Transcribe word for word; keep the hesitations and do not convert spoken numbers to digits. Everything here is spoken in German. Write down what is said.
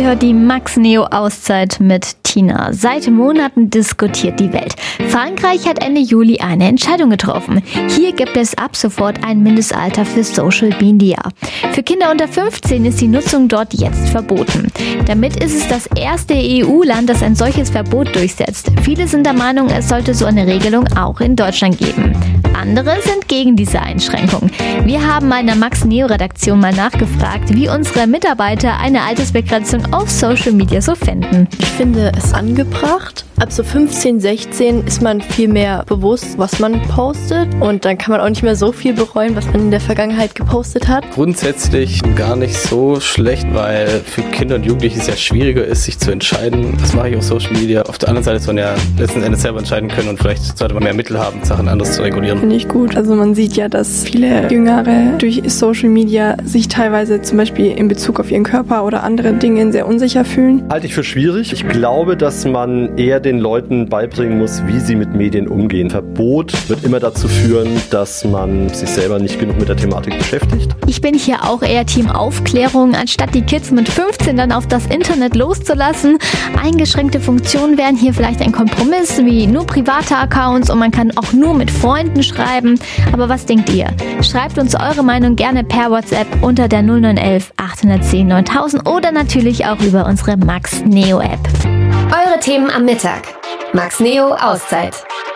Ihr hört die Max Neo Auszeit mit Tina. Seit Monaten diskutiert die Welt. Frankreich hat Ende Juli eine Entscheidung getroffen. Hier gibt es ab sofort ein Mindestalter für Social Media. Für Kinder unter fünfzehn ist die Nutzung dort jetzt verboten. Damit ist es das erste E U-Land, das ein solches Verbot durchsetzt. Viele sind der Meinung, es sollte so eine Regelung auch in Deutschland geben. Andere sind gegen diese Einschränkung. Wir haben mal in der Max Neo Redaktion mal nachgefragt, wie unsere Mitarbeiter eine Altersbegrenzung auf Social Media so finden. Ich finde es angebracht. Ab so fünfzehn, sechzehn ist man viel mehr bewusst, was man postet. Und dann kann man auch nicht mehr so viel bereuen, was man in der Vergangenheit gepostet hat. Grundsätzlich gar nicht so schlecht, weil für Kinder und Jugendliche es ja schwieriger ist, sich zu entscheiden, was mache ich auf Social Media. Auf der anderen Seite soll man ja letzten Endes selber entscheiden können und vielleicht sollte man mehr Mittel haben, Sachen anders zu regulieren. Finde ich gut. Also man sieht ja, dass viele Jüngere durch Social Media sich teilweise zum Beispiel in Bezug auf ihren Körper oder andere Dinge sehr unsicher fühlen. Halte ich für schwierig. Ich glaube, dass man eher den Leuten beibringen muss, wie sie mit Medien umgehen. Verbot wird immer dazu führen, dass man sich selber nicht genug mit der Thematik beschäftigt. Ich bin hier auch eher Team Aufklärung, anstatt die Kids mit fünfzehn dann auf das Internet loszulassen. Eingeschränkte Funktionen wären hier vielleicht ein Kompromiss, wie nur private Accounts und man kann auch nur mit Freunden schreiben. Aber was denkt ihr? Schreibt uns eure Meinung gerne per WhatsApp unter der null neun elf achthundertzehn neuntausend oder natürlich auch über unsere Max Neo App. Eure Themen am Mittag. Max Neo Auszeit.